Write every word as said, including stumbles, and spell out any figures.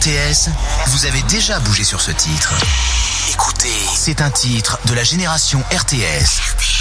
T S, vous avez déjà bougé sur ce titre. Écoutez, c'est un titre de la génération R T S.